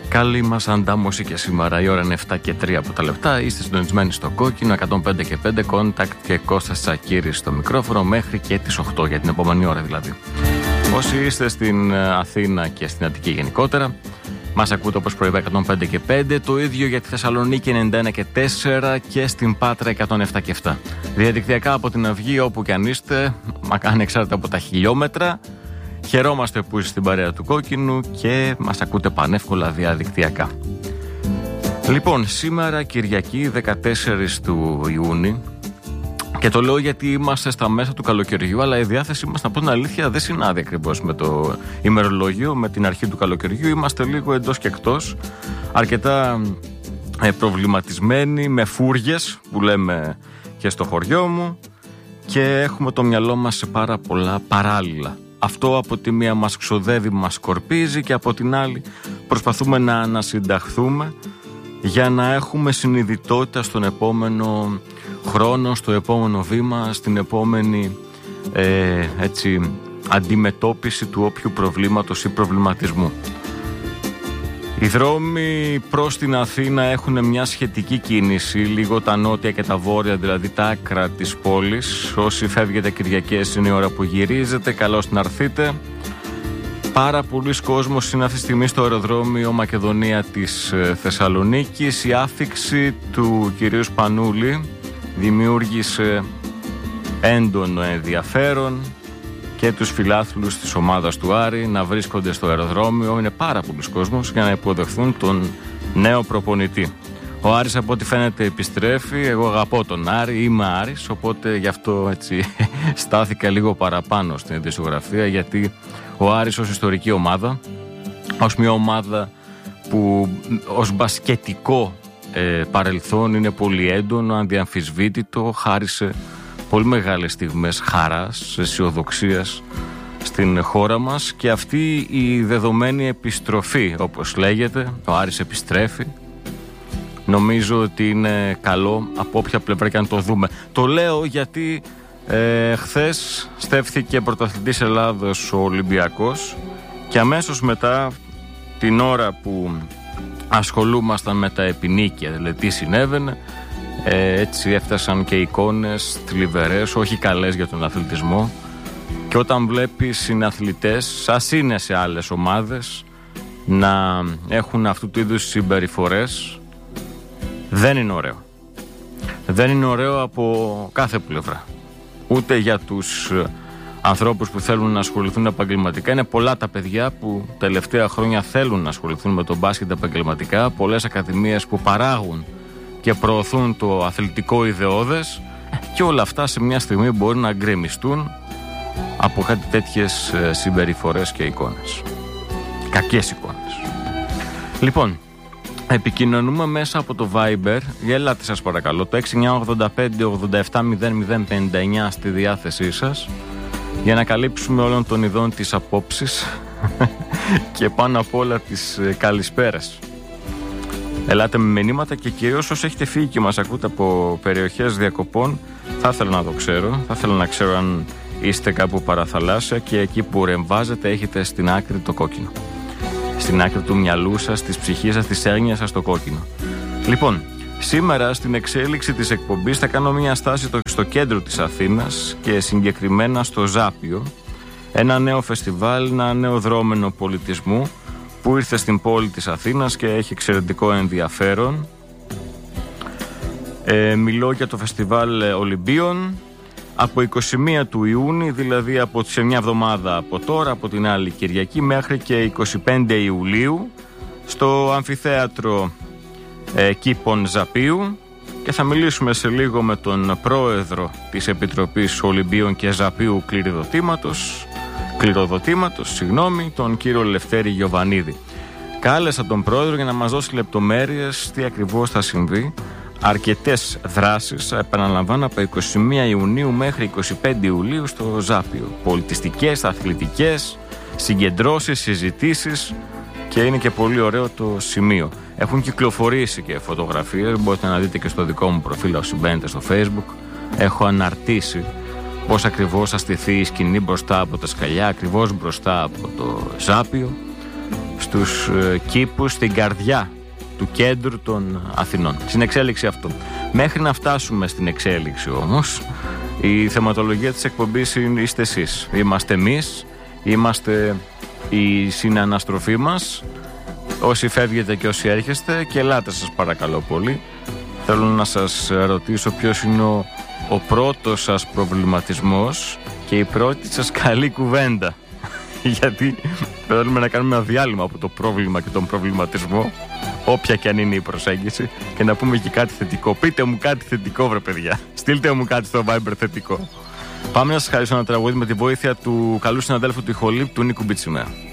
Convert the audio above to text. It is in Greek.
Καλή μας αντάμωση και σήμερα. Η ώρα είναι 7 και 3 από τα λεπτά. Είστε συντονισμένοι στο Κόκκινο 105 και 5. Contact και Κώστας Τσακύρης στο μικρόφωνο μέχρι και τις 8 για την επόμενη ώρα δηλαδή. Όσοι είστε στην Αθήνα και στην Αττική γενικότερα, μας ακούτε όπως προείπα 105 και 5. Το ίδιο για τη Θεσσαλονίκη 91 και 4 και στην Πάτρα 107 και 7. Διαδικτυακά από την Αυγή, όπου και αν είστε, ανεξάρτητα από τα χιλιόμετρα. Χαιρόμαστε που είστε στην παρέα του Κόκκινου και μας ακούτε πανεύκολα διαδικτυακά. Λοιπόν, σήμερα Κυριακή 14 του Ιούνιου, και το λέω γιατί είμαστε στα μέσα του καλοκαιριού, αλλά η διάθεσή μας, να πω την αλήθεια, δεν συνάδει ακριβώς με το ημερολόγιο, με την αρχή του καλοκαιριού. Είμαστε λίγο εντός και εκτός, αρκετά προβληματισμένοι, με φούργες που λέμε και στο χωριό μου, και έχουμε το μυαλό μας σε πάρα πολλά παράλληλα. Αυτό από τη μία μας ξοδεύει, μας σκορπίζει, και από την άλλη προσπαθούμε να ανασυνταχθούμε για να έχουμε συνειδητότητα στον επόμενο χρόνο, στο επόμενο βήμα, στην επόμενη αντιμετώπιση του όποιου προβλήματος ή προβληματισμού. Οι δρόμοι προς την Αθήνα έχουν μια σχετική κίνηση, λίγο τα νότια και τα βόρεια, δηλαδή τα άκρα της πόλης. Όσοι φεύγετε Κυριακές είναι η ώρα που γυρίζετε, καλώς να έρθείτε. Πάρα πολλοί κόσμος είναι αυτή τη στιγμή στο αεροδρόμιο Μακεδονία της Θεσσαλονίκης. Η άφιξη του κυρίου Σπανούλη δημιούργησε έντονο ενδιαφέρον και τους φιλάθλους της ομάδας του Άρη να βρίσκονται στο αεροδρόμιο. Είναι πάρα πολλοί κόσμος για να υποδεχθούν τον νέο προπονητή. Ο Άρης, από ό,τι φαίνεται, επιστρέφει. Εγώ αγαπώ τον Άρη, είμαι Άρης, οπότε γι' αυτό έτσι στάθηκα λίγο παραπάνω στην ειδησιογραφία, γιατί ο Άρης ως ιστορική ομάδα, ως μια ομάδα που ως μπασκετικό παρελθόν είναι πολύ έντονο, ανδιαμφισβήτητο, χάρισε πολύ μεγάλες στιγμές χαράς, αισιοδοξίας στην χώρα μας, και αυτή η δεδομένη επιστροφή, όπως λέγεται, ο Άρης επιστρέφει, νομίζω ότι είναι καλό από όποια πλευρά και αν το δούμε. Το λέω γιατί χθες στέφθηκε πρωταθλητής Ελλάδος ο Ολυμπιακός, και αμέσως μετά, την ώρα που ασχολούμασταν με τα επινίκια, δηλαδή τι συνέβαινε, έτσι έφτασαν και εικόνες θλιβερές, όχι καλές για τον αθλητισμό. Και όταν βλέπεις συναθλητές, ας είναι σε άλλες ομάδες, να έχουν αυτού του είδους συμπεριφορές, δεν είναι ωραίο. Δεν είναι ωραίο από κάθε πλευρά. Ούτε για τους ανθρώπους που θέλουν να ασχοληθούν επαγγελματικά. Είναι πολλά τα παιδιά που τελευταία χρόνια θέλουν να ασχοληθούν με τον μπάσκετ επαγγελματικά. Πολλές ακαδημίες που παράγουν και προωθούν το αθλητικό ιδεώδες, και όλα αυτά σε μια στιγμή μπορεί να γκρεμιστούν από κάτι τέτοιες συμπεριφορές και εικόνες. Κακές εικόνες. Λοιπόν, επικοινωνούμε μέσα από το Viber. Ελάτε σας παρακαλώ, το 6985-870059 στη διάθεσή σας, για να καλύψουμε όλων των ειδών τις απόψεις και πάνω απ' όλα τις καλησπέρες. Ελάτε με μηνύματα, και κυρίως όσοι έχετε φύγει και μας ακούτε από περιοχές διακοπών, θα ήθελα να το ξέρω. Θα ήθελα να ξέρω αν είστε κάπου παραθαλάσσια και εκεί που ρεμβάζετε έχετε στην άκρη το κόκκινο. Στην άκρη του μυαλού σας, της ψυχής σας, της έγνοιας σας το κόκκινο. Λοιπόν, σήμερα στην εξέλιξη της εκπομπής θα κάνω μια στάση στο κέντρο της Αθήνας, και συγκεκριμένα στο Ζάπιο, ένα νέο φεστιβάλ, ένα νέο δρόμενο πολιτισμού που ήρθε στην πόλη της Αθήνας και έχει εξαιρετικό ενδιαφέρον. Μιλώ για το φεστιβάλ Ολυμπίων, από 21 του Ιούνιου, δηλαδή από σε μια εβδομάδα από τώρα, από την άλλη Κυριακή, μέχρι και 25 Ιουλίου, στο αμφιθέατρο Κήπων Ζαπίου, και θα μιλήσουμε σε λίγο με τον πρόεδρο της Επιτροπής Ολυμπίων και Ζαπίου Κληροδοτήματος, τον κύριο Λευτέρη Γιοβανίδη. Κάλεσα τον πρόεδρο για να μας δώσει λεπτομέρειες τι ακριβώς θα συμβεί. Αρκετές δράσεις, επαναλαμβάνω, από 21 Ιουνίου μέχρι 25 Ιουλίου στο Ζάπιο. Πολιτιστικές, αθλητικές, συγκεντρώσεις, συζητήσεις, και είναι και πολύ ωραίο το σημείο. Έχουν κυκλοφορήσει και φωτογραφίες, μπορείτε να δείτε και στο δικό μου προφίλ όσοι μπαίνετε στο Facebook. Έχω αναρτήσει πώς ακριβώς θα στηθεί η σκηνή μπροστά από τα σκαλιά, ακριβώς μπροστά από το Ζάπιο, στους κήπους, στην καρδιά του κέντρου των Αθηνών. Στην εξέλιξη αυτό. Μέχρι να φτάσουμε στην εξέλιξη όμως, η θεματολογία της εκπομπής είστε εσείς. Είμαστε εμείς, είμαστε η συναναστροφή μας, όσοι φεύγετε και όσοι έρχεστε, και ελάτε σας παρακαλώ πολύ. Θέλω να σας ρωτήσω ποιος είναι ο πρώτος σας προβληματισμός και η πρώτη σας καλή κουβέντα. Γιατί θέλουμε να κάνουμε ένα διάλειμμα από το πρόβλημα και τον προβληματισμό, όποια και αν είναι η προσέγγιση, και να πούμε και κάτι θετικό. Πείτε μου κάτι θετικό, βρε παιδιά. Στείλτε μου κάτι στο Viber θετικό. Πάμε να σας χαρίσω ένα τραγούδι με τη βοήθεια του καλού συναδέλφου του Ιχολίπ, του Νίκου Μπιτσιμέα.